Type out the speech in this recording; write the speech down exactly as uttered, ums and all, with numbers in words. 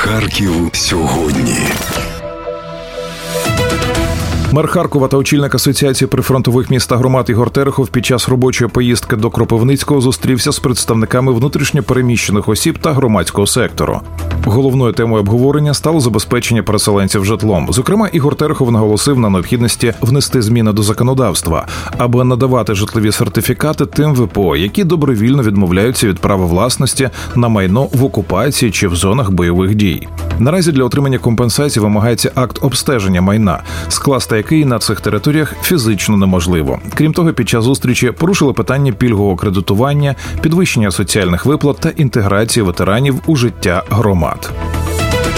Харків сьогодні. Мер Харкова та очільник Асоціації прифронтових міст та громад Ігор Терехов під час робочої поїздки до Кропивницького зустрівся з представниками внутрішньо переміщених осіб та громадського сектору. Головною темою обговорення стало забезпечення переселенців житлом. Зокрема, Ігор Терехов наголосив на необхідності внести зміни до законодавства, аби надавати житлові сертифікати тим ВПО, які добровільно відмовляються від права власності на майно в окупації чи в зонах бойових дій. Наразі для отримання компенсації вимагається акт обстеження майна, скласти який на цих територіях фізично неможливо. Крім того, під час зустрічі порушили питання пільгового кредитування, підвищення соціальних виплат та інтеграції ветеранів у життя громад.